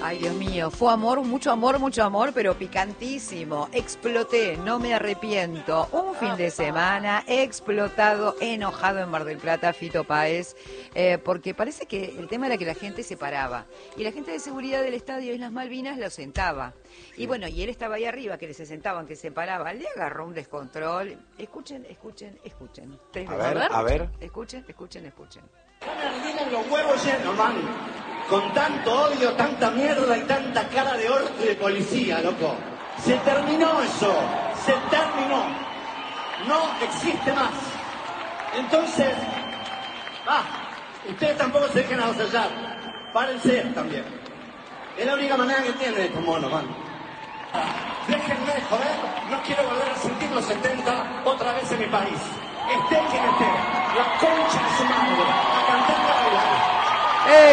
Ay, Dios mío, fue mucho amor, pero picantísimo. Exploté, no me arrepiento. Un fin de semana explotado, enojado en Mar del Plata, Fito Páez, porque parece que el tema era que la gente se paraba. Y la gente de seguridad del estadio Islas Malvinas lo sentaba. Y bueno, y él estaba ahí arriba, que se sentaban, que se paraban. Le agarró un descontrol. Escuchen. A ver. Escuchen. No me arruinan los huevos llenos, man. Con tanto odio, tanta mierda y tanta cara de orto y de policía, loco. Se terminó eso. Se terminó. No existe más. Entonces, ustedes tampoco se dejen avasallar. Párense también. Es la única manera que tienen estos monos, man. Déjenme, joder. No quiero volver a sentir los 70 otra vez en mi país. Esté quien esté. La concha de su madre.